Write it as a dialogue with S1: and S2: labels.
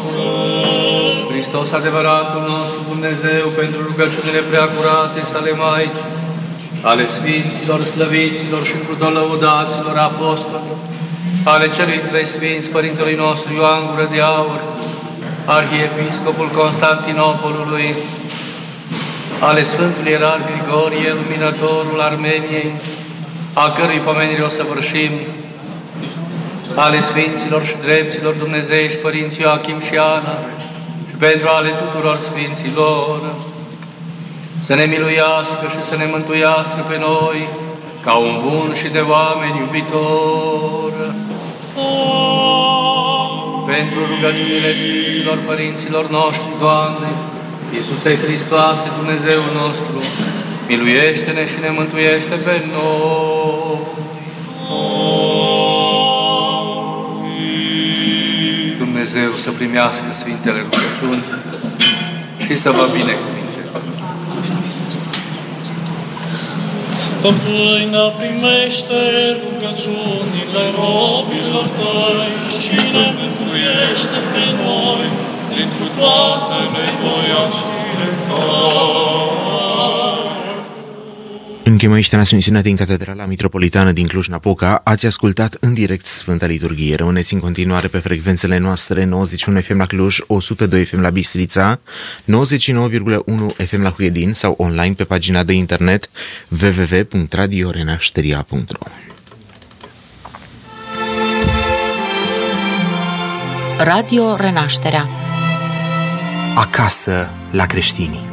S1: Hristos, adevăratul nostru Dumnezeu, pentru rugăciunile preacurate sale Maici, ale Sfinților, Slăviților și frutul lăudaților apostoli, ale celui trei Sfinți, Părintelui nostru Ioan Gură de Aur, Arhiepiscopul Constantinopolului, ale Sfântului Ierarh Grigorie, Luminătorul Armeniei, a cărui pomenire o săvârșim, ale Sfinților și Drepților Dumnezeiești, Părinții Ioachim și Ana, și pentru ale tuturor Sfinților, să ne miluiască și să ne mântuiască pe noi, ca un bun și de oameni iubitor. Pentru rugăciunile Sfinților Părinților noștri, Doamne, Iisuse Hristoase, Dumnezeu nostru, miluiește-ne și ne mântuiește pe noi. Dumnezeu să primească Sfintele rugăciuni și să vă binecuvinteze.
S2: Stăpâna, primește rugăciunile robilor tăi și ne mântuiește pe noi dintr-o toate nevoiașile tale.
S3: Încheiem aici transmisiunea din Catedrala Mitropolitană din Cluj-Napoca. Ați ascultat în direct Sfânta Liturghie. Rămâneți în continuare pe frecvențele noastre 91 FM la Cluj, 102 FM la Bistrița, 99,1 FM la Huiedin sau online pe pagina de internet www.radiorenașteria.ro.
S4: Radio Renașterea.
S3: Acasă la creștini.